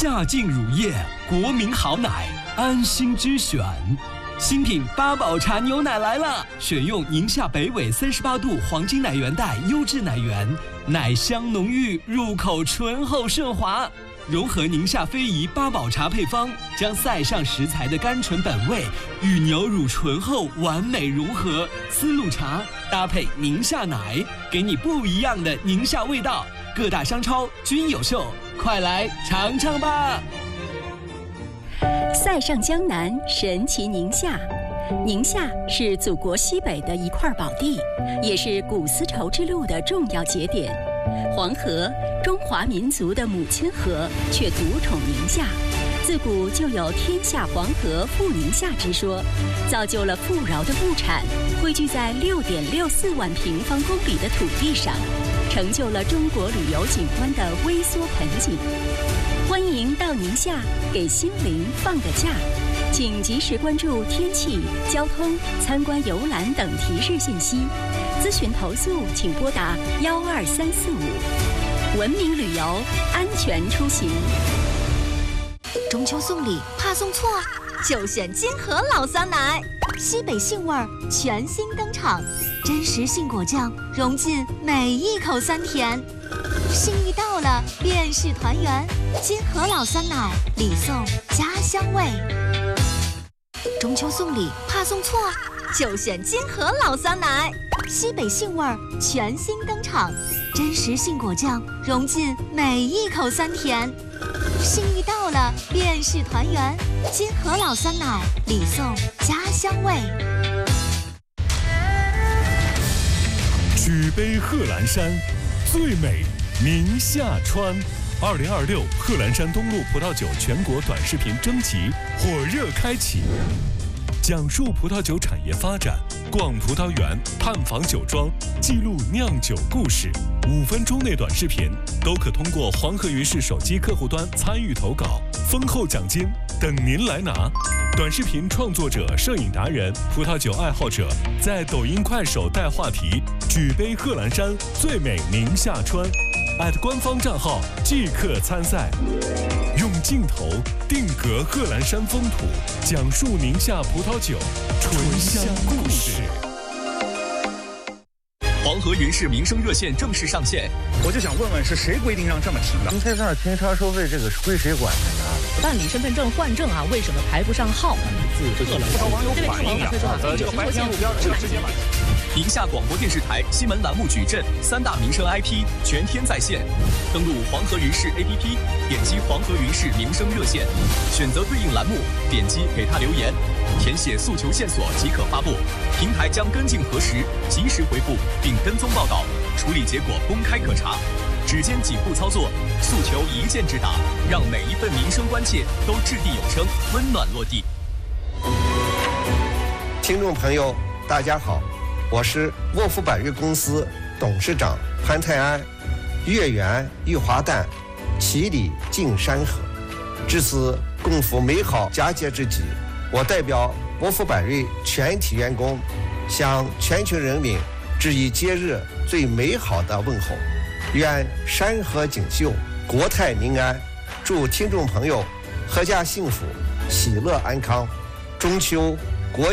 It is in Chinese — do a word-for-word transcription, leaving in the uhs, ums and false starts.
夏净乳液，国民好奶，安心之选。新品八宝茶牛奶来了，选用宁夏北纬三十八度黄金奶源带优质奶源，奶香浓郁，入口醇厚顺滑。融合宁夏非遗八宝茶配方，将塞上食材的甘醇本味与牛乳醇厚完美融合。丝路茶搭配宁夏奶，给你不一样的宁夏味道。各大商超均有售，快来尝尝吧！ 塞上江南，神奇宁夏。宁夏是祖国西北的一块宝地，也是古丝绸之路的重要节点。黄河，中华民族的母亲河，却独宠宁夏。自古就有天下黄河富宁夏之说，造就了富饶的物产汇聚在六点六四万平方公里的土地上，成就了中国旅游景观的微缩盆景。欢迎到宁夏给心灵放个假，请及时关注天气、交通、参观游览等提示信息。咨询投诉请拨打幺二三四五。文明旅游，安全出行。 中秋送礼怕送错，就选金河老酸奶，西北杏味儿全新登场，真实杏果酱融进每一口酸甜。心意到了，便是团圆。金河老酸奶，礼送家乡味。中秋送礼怕送错，就选金河老酸奶，西北杏味儿全新登场，真实杏果酱融进每一口酸甜。心意到了，便是团圆。金河老酸奶，礼送家乡味。 举杯贺兰山，最美宁夏川。二零二六贺兰山东路葡萄酒全国短视频征集火热开启，讲述葡萄酒产业发展，逛葡萄园，探访酒庄，记录酿酒故事。五分钟内短视频都可通过黄河云视手机客户端参与投稿，丰厚奖金等您来拿。短视频创作者、摄影达人、葡萄酒爱好者，在抖音、快手带话题“举杯贺兰山，最美宁夏川”，@官方账号即刻参赛。用镜头定格贺兰山风土，讲述宁夏葡萄酒醇香故事。 黄河云视民生热线正式上线， 我就想问问，是谁规定让这么停的？ 停车场停车收费这个是归谁管的呢？ 办理身份证换证啊，为什么排不上号？ 不少网友反映啊，呃，这个白天路边是直接买。 宁夏广播电视台新闻栏目矩阵三大民生 I P 全天在线，登录黄河云视 A P P， 点击黄河云视民生热线，选择对应栏目，点击给他留言，填写诉求线索即可发布。平台将跟进核实，及时回复并跟踪报道，处理结果公开可查。只见几步操作，诉求一键直达，让每一份民生关切都掷地有声，温暖落地。 听众朋友，大家好，我是沃夫百瑞公司董事长潘泰安。月圆玉华诞，其里尽山河。至此共赴美好佳节之际，我代表沃夫百瑞全体员工，向全球人民致以节日最美好的问候。愿山河锦绣，国泰民安。祝听众朋友阖家幸福，喜乐安康，中秋